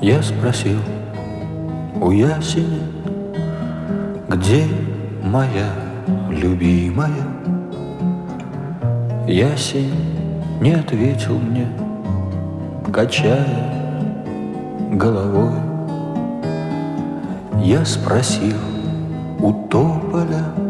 Я спросил у ясеня, где моя любимая? Ясень не ответил мне, качая головой. Я спросил у тополя,